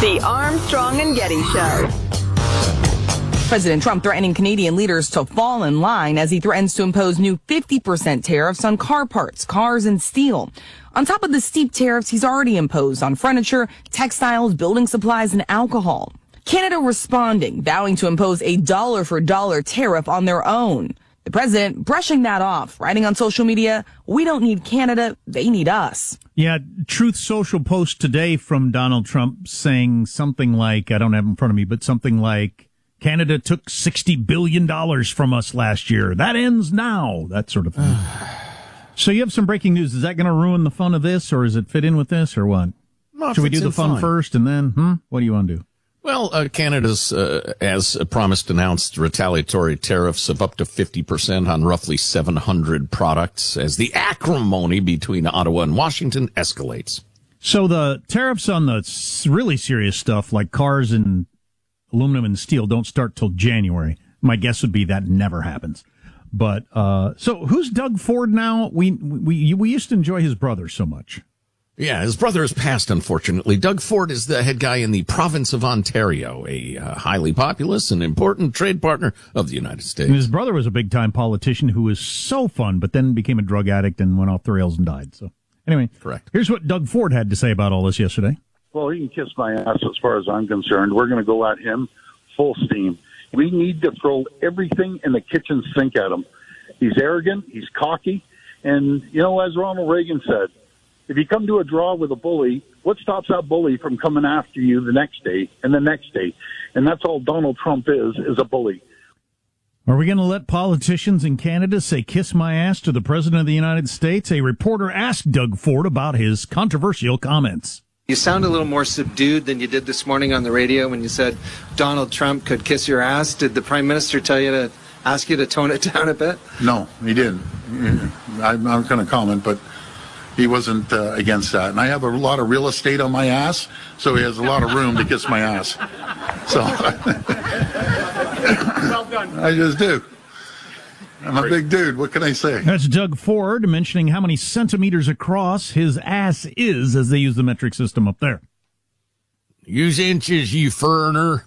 The Armstrong and Getty Show. President Trump threatening Canadian leaders to fall in line as he threatens to impose new 50% tariffs on car parts, cars, and steel. On top of the steep tariffs he's already imposed on furniture, textiles, building supplies, and alcohol. Canada responding, vowing to impose a dollar-for-dollar tariff on their own. The president brushing that off, writing on social media, "We don't need Canada, they need us." Yeah, Truth Social post today from Donald Trump saying something like, I don't have it in front of me, but something like, Canada took $60 billion from us last year. That ends now. That sort of thing. So you have some breaking news. Is that going to ruin the fun of this, or does it fit in with this, or what? Should we do the fun first, and then, what do you want to do? Well, Canada's, as promised, announced retaliatory tariffs of up to 50% on roughly 700 products as the acrimony between Ottawa and Washington escalates. So the tariffs on the really serious stuff, like cars and aluminum and steel, don't start till January. My guess would be that never happens. But so who's Doug Ford now? We used to enjoy his brother so much. Yeah, his brother has passed, unfortunately. Doug Ford is the head guy in the province of Ontario, a highly populous and important trade partner of the United States. And his brother was a big-time politician who was so fun, but then became a drug addict and went off the rails and died. So anyway, correct. Here's what Doug Ford had to say about all this yesterday. Well, he can kiss my ass as far as I'm concerned. We're going to go at him full steam. We need to throw everything in the kitchen sink at him. He's arrogant. He's cocky. And, as Ronald Reagan said, if you come to a draw with a bully, what stops that bully from coming after you the next day and the next day? And that's all Donald Trump is a bully. Are we going to let politicians in Canada say kiss my ass to the President of the United States? A reporter asked Doug Ford about his controversial comments. You sound a little more subdued than you did this morning on the radio when you said Donald Trump could kiss your ass. Did the Prime Minister tell you to ask you to tone it down a bit? No, he didn't. I'm not going to comment, but he wasn't against that. And I have a lot of real estate on my ass, so he has a lot of room to kiss my ass. So well done. I just do. I'm a big dude. What can I say? That's Doug Ford mentioning how many centimeters across his ass is as they use the metric system up there. Use inches, you foreigner.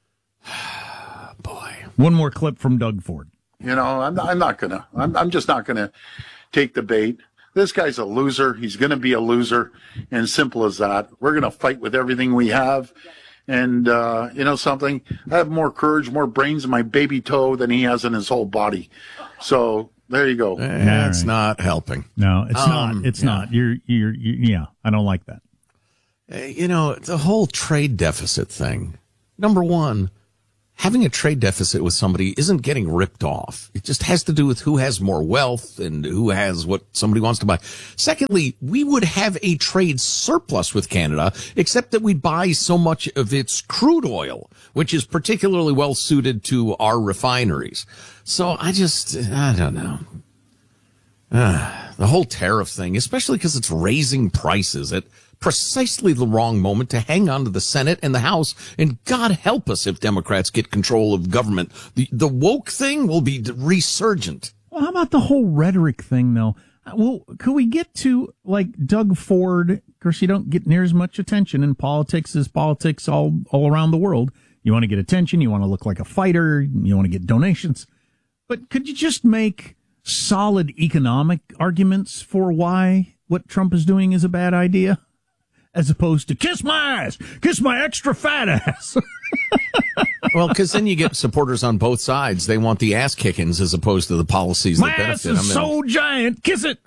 Boy. One more clip from Doug Ford. I'm just not gonna take the bait. This guy's a loser. He's going to be a loser, and simple as that. We're going to fight with everything we have. And, something? I have more courage, more brains in my baby toe than he has in his whole body. So there you go. That's not helping. No, it's not. It's not. I don't like that. The whole trade deficit thing. Number one, having a trade deficit with somebody isn't getting ripped off. It just has to do with who has more wealth and who has what somebody wants to buy. Secondly, we would have a trade surplus with Canada, except that we buy so much of its crude oil, which is particularly well suited to our refineries. So I don't know. The whole tariff thing, especially because it's raising prices at precisely the wrong moment to hang on to the Senate and the House. And God help us if Democrats get control of government. The woke thing will be resurgent. Well, how about the whole rhetoric thing, though? Well, could we get to, like, Doug Ford? Of course, you don't get near as much attention, and politics is politics all around the world. You want to get attention. You want to look like a fighter. You want to get donations. But could you just make solid economic arguments for why what Trump is doing is a bad idea? As opposed to kiss my ass, kiss my extra fat ass. Well, because then you get supporters on both sides. They want the ass kickings as opposed to the policies that benefit them. My ass is so giant, kiss it.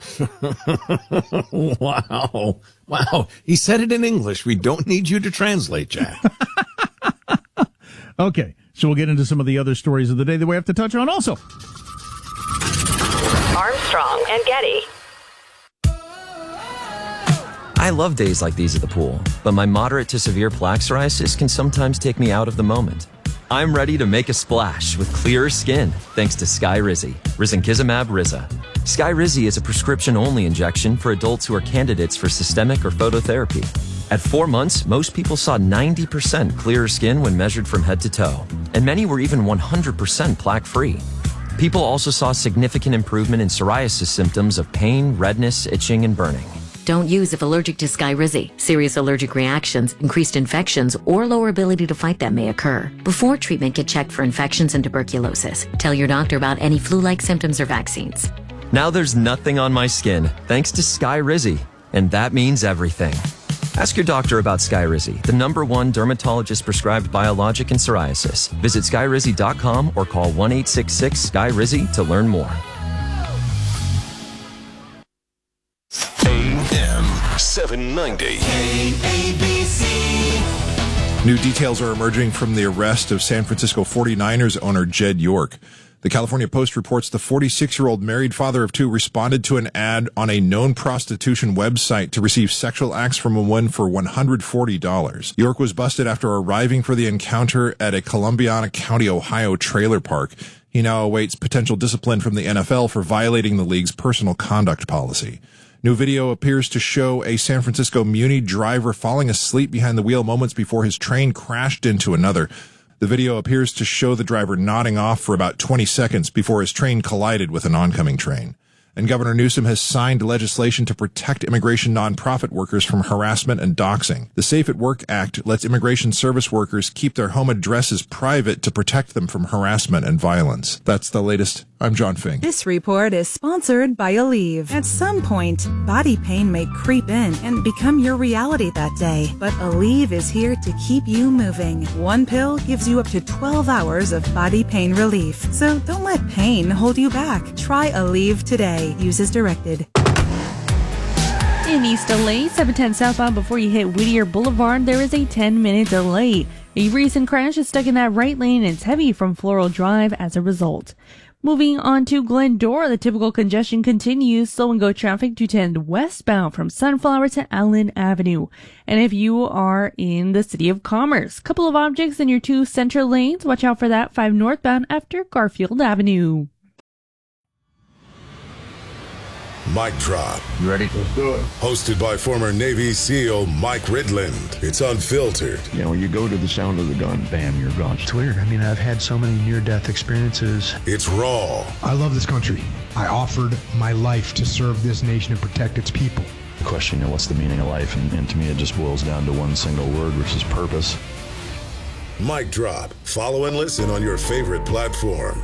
Wow. He said it in English. We don't need you to translate, Jack. Okay, so we'll get into some of the other stories of the day that we have to touch on also. Armstrong and Getty. I love days like these at the pool, but my moderate to severe plaque psoriasis can sometimes take me out of the moment. I'm ready to make a splash with clearer skin thanks to Skyrizi, risankizumab Riza. Skyrizi is a prescription-only injection for adults who are candidates for systemic or phototherapy. At 4 months, most people saw 90% clearer skin when measured from head to toe, and many were even 100% plaque-free. People also saw significant improvement in psoriasis symptoms of pain, redness, itching, and burning. Don't use if allergic to Skyrizi. Serious allergic reactions, increased infections, or lower ability to fight them may occur. Before treatment, get checked for infections and tuberculosis. Tell your doctor about any flu-like symptoms or vaccines. Now there's nothing on my skin thanks to Skyrizi, and that means everything. Ask your doctor about Skyrizi, the #1 dermatologist-prescribed biologic in psoriasis. Visit Skyrizi.com or call 1-866-SKY-RIZZI to learn more. AM 790. KABC. New details are emerging from the arrest of San Francisco 49ers owner Jed York. The California Post reports the 46-year-old married father of two responded to an ad on a known prostitution website to receive sexual acts from a woman for $140. York was busted after arriving for the encounter at a Columbiana County, Ohio trailer park. He now awaits potential discipline from the NFL for violating the league's personal conduct policy. New video appears to show a San Francisco Muni driver falling asleep behind the wheel moments before his train crashed into another. The video appears to show the driver nodding off for about 20 seconds before his train collided with an oncoming train. And Governor Newsom has signed legislation to protect immigration nonprofit workers from harassment and doxing. The Safe at Work Act lets immigration service workers keep their home addresses private to protect them from harassment and violence. That's the latest. I'm John Fink. This report is sponsored by Aleve. At some point, body pain may creep in and become your reality that day. But Aleve is here to keep you moving. One pill gives you up to 12 hours of body pain relief. So don't let pain hold you back. Try Aleve today. Use as directed. In East LA, 710 southbound before you hit Whittier Boulevard, there is a 10-minute delay. A recent crash is stuck in that right lane and it's heavy from Floral Drive as a result. Moving on to Glendora, the typical congestion continues. Slow and go traffic 210 westbound from Sunflower to Allen Avenue. And if you are in the City of Commerce, couple of objects in your 2 central lanes. Watch out for that 5 northbound after Garfield Avenue. Mic Drop. You ready? Let's do it. Hosted by former Navy SEAL Mike Ridland. It's unfiltered. You know, you go to the sound of the gun, bam, you're gone. It's weird. I mean, I've had so many near-death experiences. It's raw. I love this country. I offered my life to serve this nation and protect its people. The question, you know, what's the meaning of life? And to me, it just boils down to one single word, which is purpose. Mic Drop. Follow and listen on your favorite platform.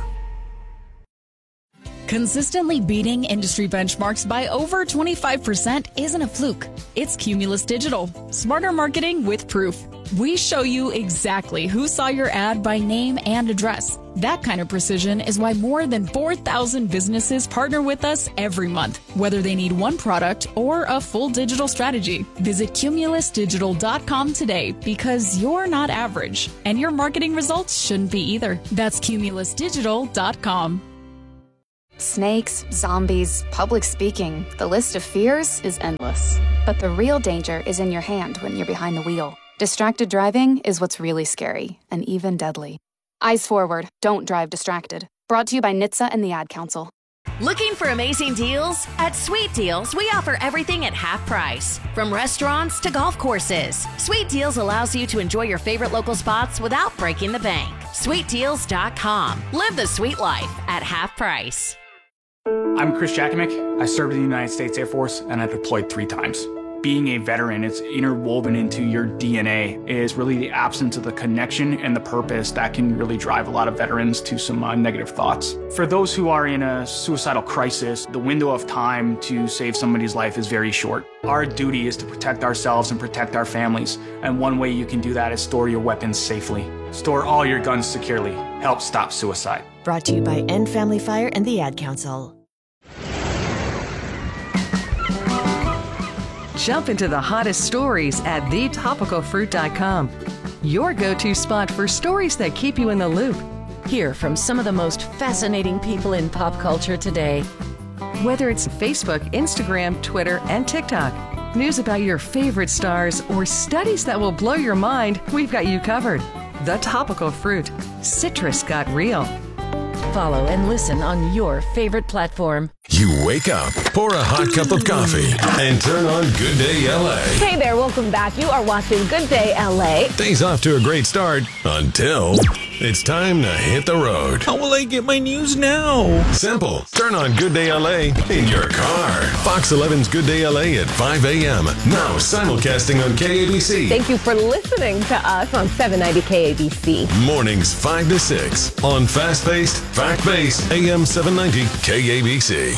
Consistently beating industry benchmarks by over 25% isn't a fluke. It's Cumulus Digital. Smarter marketing with proof. We show you exactly who saw your ad by name and address. That kind of precision is why more than 4,000 businesses partner with us every month, whether they need one product or a full digital strategy. Visit cumulusdigital.com today because you're not average and your marketing results shouldn't be either. That's cumulusdigital.com. Snakes, zombies, public speaking. The list of fears is endless. But the real danger is in your hand when you're behind the wheel. Distracted driving is what's really scary and even deadly. Eyes forward. Don't drive distracted. Brought to you by NHTSA and the Ad Council. Looking for amazing deals? At Sweet Deals, we offer everything at half price. From restaurants to golf courses. Sweet Deals allows you to enjoy your favorite local spots without breaking the bank. SweetDeals.com. Live the sweet life at half price. I'm Chris Jakovic. I served in the United States Air Force and I deployed 3 times. Being a veteran, it's interwoven into your DNA, is really the absence of the connection and the purpose that can really drive a lot of veterans to some negative thoughts. For those who are in a suicidal crisis, the window of time to save somebody's life is very short. Our duty is to protect ourselves and protect our families, and one way you can do that is store your weapons safely. Store all your guns securely. Help stop suicide. Brought to you by End Family Fire and the Ad Council. Jump into the hottest stories at thetopicalfruit.com. Your go-to spot for stories that keep you in the loop. Hear from some of the most fascinating people in pop culture today. Whether it's Facebook, Instagram, Twitter, and TikTok, news about your favorite stars, or studies that will blow your mind, we've got you covered. The Topical Fruit. Citrus got real. Follow and listen on your favorite platform. You wake up, pour a hot cup of coffee, and turn on Good Day LA. Hey there, welcome back. You are watching Good Day LA. Day's off to a great start until it's time to hit the road. How will I get my news now? Simple. Turn on Good Day LA in your car. Fox 11's Good Day LA at 5 a.m. Now simulcasting on KABC. Thank you for listening to us on 790 KABC. Mornings 5 to 6 on fast-paced, fact-based AM 790 KABC.